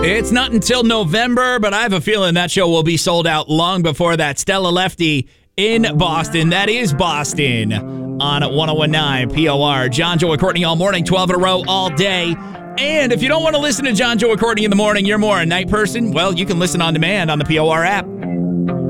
It's not until November, but I have a feeling that show will be sold out long before that. Stella Lefty in Boston. That is Boston on 101.9 POR. John, Joe, and Courtney all morning, 12 in a row all day. And if you don't want to listen to John, Joe, and Courtney in the morning, you're more a night person, well, you can listen on demand on the POR app.